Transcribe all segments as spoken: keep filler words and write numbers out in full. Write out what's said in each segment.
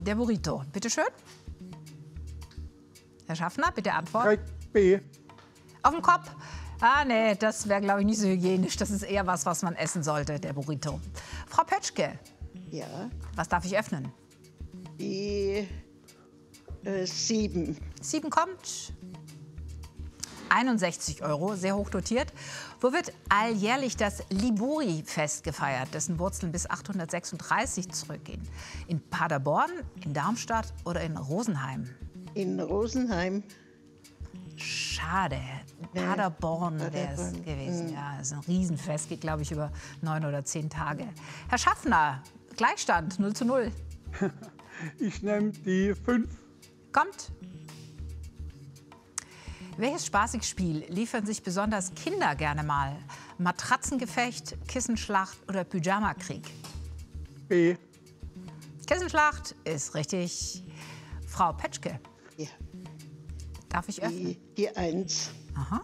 Der Burrito. Bitte schön. Herr Schaffner, bitte Antwort. Direkt B. Auf dem Kopf? Ah, nee, das wäre, glaube ich, nicht so hygienisch. Das ist eher was, was man essen sollte, der Burrito. Frau Pötschke. Ja. Was darf ich öffnen? Die äh, sieben. Sieben kommt. einundsechzig Euro, sehr hoch dotiert. Wo wird alljährlich das Libori-Fest gefeiert, dessen Wurzeln bis achthundertsechsunddreißig zurückgehen? In Paderborn, in Darmstadt oder in Rosenheim? In Rosenheim. Schade. Paderborn wäre es Paderborn. gewesen. Mhm. Ja, das ist ein Riesenfest, geht, glaube ich, über neun oder zehn Tage. Herr Schaffner, Gleichstand, null zu null. Ich nehme die fünf. Kommt. Welches spaßige Spiel liefern sich besonders Kinder gerne mal? Matratzengefecht, Kissenschlacht oder Pyjamakrieg? B. Kissenschlacht ist richtig. Frau Petschke, Ja. darf ich öffnen? Die, die eins. Aha.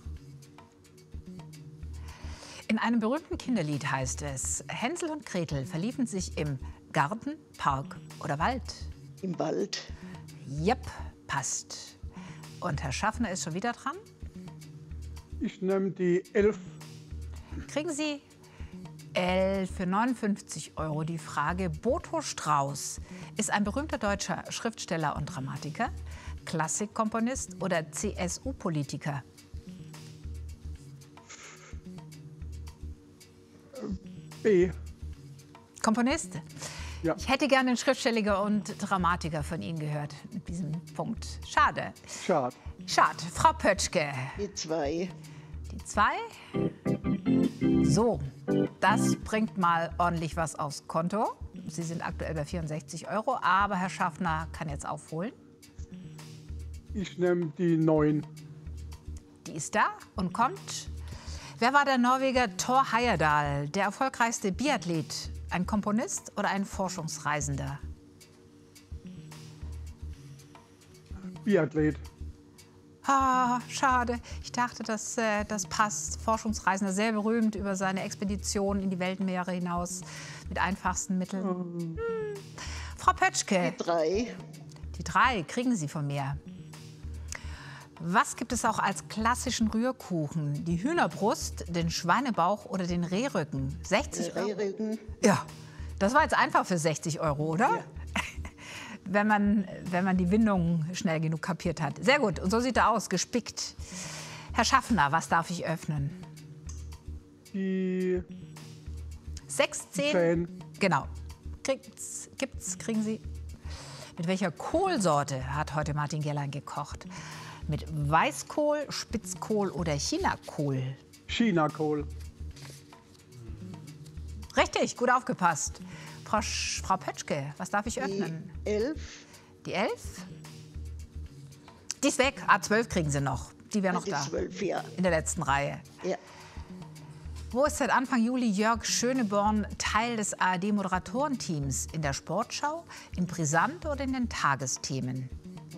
In einem berühmten Kinderlied heißt es, Hänsel und Gretel verliefen sich im Garten, Park oder Wald. Im Wald. Jep, passt. Und Herr Schaffner ist schon wieder dran. Ich nehme die elf. Kriegen Sie elf für neunundfünfzig Euro. Die Frage, Boto Strauß ist ein berühmter deutscher Schriftsteller und Dramatiker, Klassikkomponist oder C S U-Politiker? B. Komponist? Ja. Ich hätte gerne einen Schriftsteller und Dramatiker von Ihnen gehört, mit diesem Punkt. Schade. Schade. Schade. Frau Pötschke, Die zwei. die zwei. So, das bringt mal ordentlich was aufs Konto. Sie sind aktuell bei vierundsechzig Euro, aber Herr Schaffner kann jetzt aufholen. Ich nehme die neun. Die ist da und kommt. Wer war der Norweger Thor Heyerdahl, der erfolgreichste Biathlet? Ein Komponist oder ein Forschungsreisender? Biathlet. Ah, schade. Ich dachte, das, äh, das passt. Forschungsreisender, sehr berühmt über seine Expedition in die Weltmeere hinaus mit einfachsten Mitteln. Hm. Frau Pötschke, Die drei. die drei kriegen Sie von mir. Was gibt es auch als klassischen Rührkuchen? Die Hühnerbrust, den Schweinebauch oder den Rehrücken? sechzig Euro? Rehrücken. Ja, das war jetzt einfach für sechzig Euro, oder? Ja. Wenn man, wenn man die Windung schnell genug kapiert hat. Sehr gut, und so sieht er aus, gespickt. Herr Schaffner, was darf ich öffnen? Die Sechs, zehn? zehn. Genau. Gibt's, gibt's, kriegen Sie. Mit welcher Kohlsorte hat heute Martin Gerlein gekocht? Mit Weißkohl, Spitzkohl oder Chinakohl? Chinakohl. Richtig, gut aufgepasst. Frau, Sch Frau Pötschke, was darf ich Die öffnen? elf. Die elf? Die ist weg. A zwölf kriegen Sie noch. Die wäre noch Die da. zwölf, ja. In der letzten Reihe. Ja. Wo ist seit Anfang Juli Jörg Schöneborn Teil des A R D-Moderatorenteams? In der Sportschau, in Brisant oder in den Tagesthemen?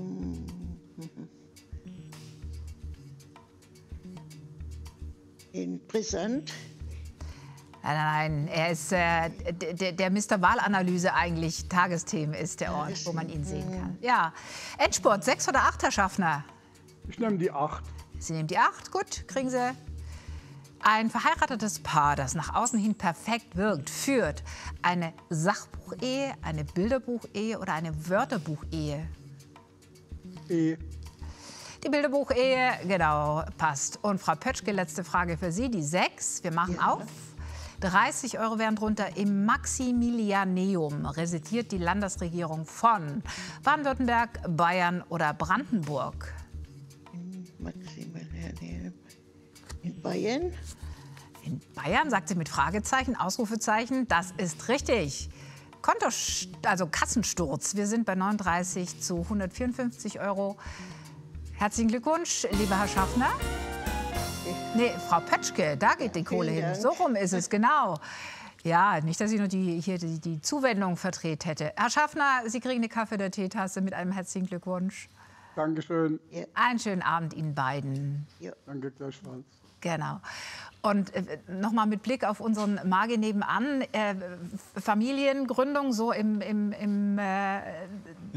In Brisant. Nein, nein, nein. Er ist äh, der, der Mister Wahlanalyse eigentlich. Tagesthemen ist der Ort, wo man ihn sehen kann. Ja. Endspurt, sechs oder acht, Herr Schaffner? Ich nehme die acht. Sie nehmen die acht, gut, kriegen Sie. Ein verheiratetes Paar, das nach außen hin perfekt wirkt, führt eine Sachbuchehe, eine Bilderbuchehe oder eine Wörterbuchehe? E. Die Bilderbuchehe, genau, passt. Und Frau Pötschke, letzte Frage für Sie, die sechs. Wir machen Ja. auf. dreißig Euro wären drunter. Im Maximilianeum residiert die Landesregierung von Baden-Württemberg, Bayern oder Brandenburg? Maximilian. In Bayern. In Bayern, sagt sie mit Fragezeichen, Ausrufezeichen. Das ist richtig. Konto, also Kassensturz. Wir sind bei neununddreißig zu hundertvierundfünfzig Euro. Herzlichen Glückwunsch, lieber Herr Schaffner. Nee, Frau Pötschke, da geht die Kohle hin. Dank. So rum ist es, genau. Ja, nicht, dass ich nur die, hier die, die Zuwendung verdreht hätte. Herr Schaffner, Sie kriegen eine Kaffee- oder Teetasse mit einem herzlichen Glückwunsch. Dankeschön. Ja. Einen schönen Abend Ihnen beiden. Ja. Danke gleichfalls. Genau. Und äh, nochmal mit Blick auf unseren Magi nebenan, äh, Familiengründung so im, im, im äh,